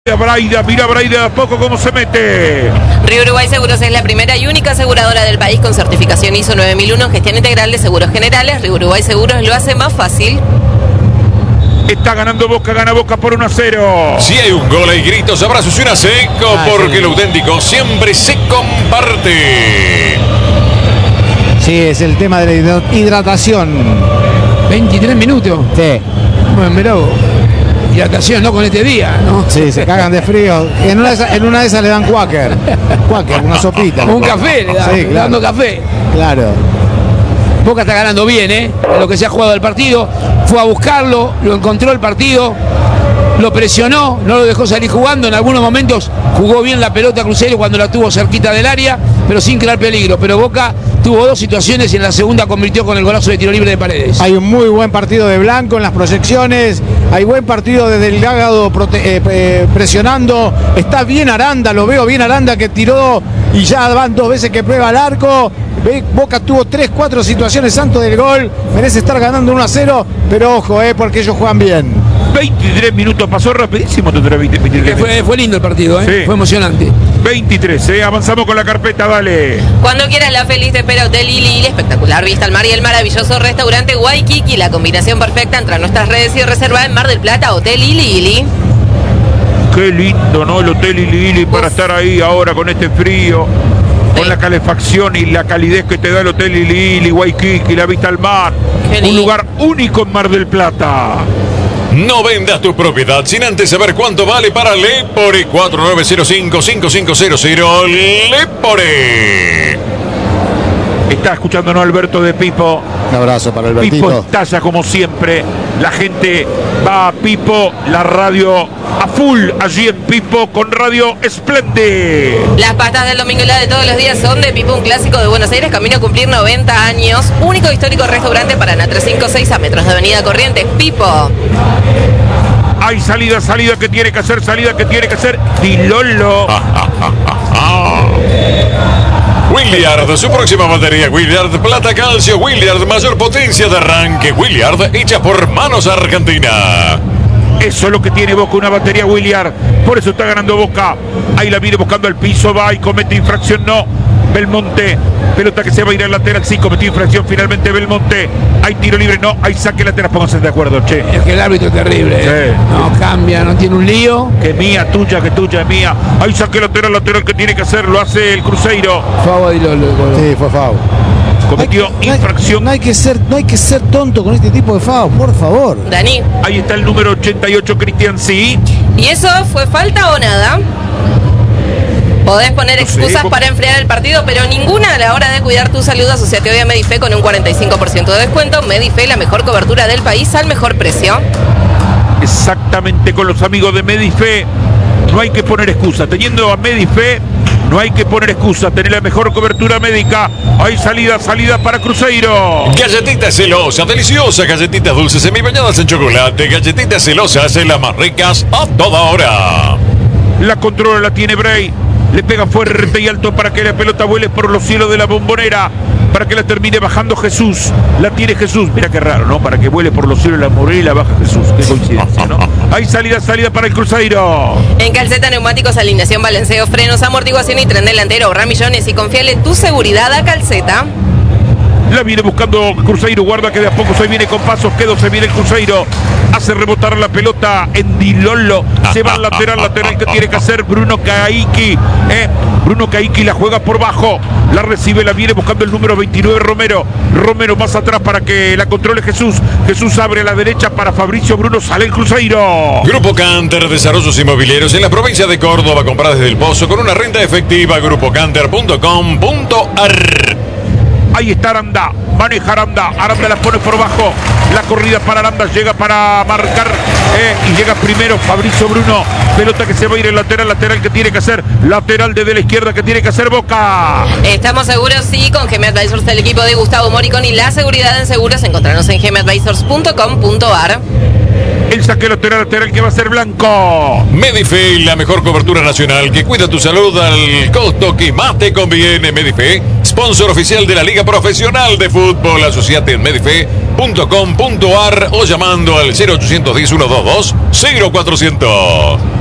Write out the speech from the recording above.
Braida, mira Braida a poco cómo se mete. Río Uruguay Seguros es la primera y única aseguradora del país con certificación ISO 9001 en gestión integral de seguros generales. Río Uruguay Seguros lo hace más fácil. Está ganando Boca, gana Boca por 1-0. Si hay un gol hay gritos, abrazos y una seco, porque lo auténtico siempre se comparte. Sí, es el tema de la hidratación. 23 minutos. Sí. Bueno, mirá vos. Hidratación, no con este día, ¿no? Sí, se cagan de frío. En una de esas le dan Quaker. Quaker, una sopita. Un café, le dan, sí, claro. dando café. Claro. Boca está ganando bien, ¿eh? Lo que se ha jugado el partido. Fue a buscarlo, lo encontró el partido, lo presionó, no lo dejó salir jugando. En algunos momentos jugó bien la pelota Cruzeiro cuando la tuvo cerquita del área, pero sin crear peligro. Pero Boca tuvo dos situaciones y en la segunda convirtió con el golazo de tiro libre de Paredes. Hay un muy buen partido de Blanco en las proyecciones. Hay buen partido de Delgado presionando. Está bien Aranda, lo veo bien Aranda que tiró y ya van dos veces que prueba el arco. Boca tuvo 3-4 situaciones antes del gol. Merece estar ganando 1-0, pero ojo, porque ellos juegan bien. 23 minutos, pasó rapidísimo. 23 fue lindo el partido, sí. Fue emocionante. 23, avanzamos con la carpeta, dale. Cuando quieras la feliz te espera Hotel Ili, espectacular vista al mar y el maravilloso restaurante Waikiki, la combinación perfecta entre nuestras redes y reserva en Mar del Plata, Hotel Ili. Qué lindo, ¿no? El Hotel Ili para estar ahí ahora con este frío, con la calefacción y la calidez que te da el Hotel Ili, Waikiki, la vista al mar. Un lugar único en Mar del Plata. No vendas tu propiedad sin antes saber cuánto vale para Lepore. 4905-5500 Lepore. Está escuchándonos Alberto de Pipo. Un abrazo para Albertito. Pipo estalla como siempre. La gente va a Pipo, la radio a full allí en Pipo con Radio Esplende. Las pastas del domingo y la de todos los días son de Pipo, un clásico de Buenos Aires, camino a cumplir 90 años. Único histórico restaurante Paraná 356 a metros de Avenida Corrientes, Pipo. Hay salida que tiene que hacer, Dilolo. Williard, su próxima batería, Williard Plata Calcio, Williard mayor potencia de arranque, Williard hecha por Manos Argentina. Eso es lo que tiene Boca, una batería Williard. Por eso está ganando Boca. Ahí la viene buscando el piso, va y comete infracción, no. Belmonte, pelota que se va a ir al lateral, sí, cometió infracción finalmente Belmonte. Hay tiro libre, no, hay saque lateral, pónganse de acuerdo, che. Es que el árbitro es terrible, sí. No cambia, no tiene un lío. Que mía, tuya, que tuya, mía. Hay saque lateral que tiene que hacer, lo hace el Cruzeiro. Favo. Sí, fue Favo. Cometió infracción. No hay que ser tonto con este tipo de Favo, por favor. Dani. Ahí está el número 88, Cristian, sí. ¿Y eso fue falta o nada? Podés poner excusas para enfriar el partido, pero ninguna a la hora de cuidar tu salud. Asociate hoy a Medife con un 45% de descuento. Medife, la mejor cobertura del país al mejor precio. Exactamente, con los amigos de Medife. No hay que poner excusa. Teniendo a Medife, no hay que poner excusa. Tener la mejor cobertura médica. Hay salida para Cruzeiro. Galletitas celosas, deliciosas galletitas dulces semibañadas en chocolate. Galletitas celosas, las más ricas a toda hora. La controla, la tiene Bray. Le pega fuerte y alto para que la pelota vuele por los cielos de la Bombonera. Para que la termine bajando Jesús. La tiene Jesús. Mira qué raro, ¿no? Para que vuele por los cielos de la Bombonera y la baja Jesús. Qué coincidencia, ¿no? Hay salida para el Cruzeiro. En Calceta, neumáticos, alineación, balanceo, frenos, amortiguación y tren delantero. Ahorra millones y confíale tu seguridad a Calceta. La viene buscando Cruzeiro, guarda que de a poco se viene con pasos, se viene el Cruzeiro, hace rebotar la pelota en Dilolo, se va al lateral que tiene que hacer Bruno Caiki, Bruno Caiki la juega por bajo, la recibe, la viene buscando el número 29 Romero más atrás para que la controle Jesús abre a la derecha para Fabricio Bruno, sale el Cruzeiro. Grupo Canter, desarrollos inmobiliarios en la provincia de Córdoba, comprar desde el Pozo con una renta efectiva, grupocanter.com.ar. Ahí está Aranda, maneja Aranda la pone por bajo, la corrida para Aranda, llega para marcar y llega primero Fabricio Bruno, pelota que se va a ir el lateral que tiene que hacer, lateral desde la izquierda que tiene que hacer Boca. Estamos seguros, sí, con GM Advisors, el equipo de Gustavo Moricón y la seguridad en seguros, encontrarnos en gmadvisors.com.ar. El saque lateral que va a ser Blanco. Medife, la mejor cobertura nacional que cuida tu salud al costo que más te conviene. Medife, sponsor oficial de la Liga Profesional de Fútbol. Asociate en medife.com.ar o llamando al 0810 122 0400.